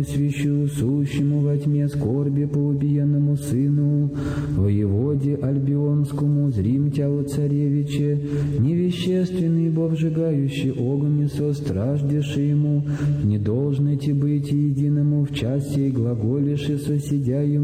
свящу, сущему во тьме скорби по убиенному сыну, воеводе Альбионскому, зрим тя о царевиче, невещественный, бо вжигающий огонь со страждеши ему, не должны ти быть единому в час сей глаголишь и соседя ему,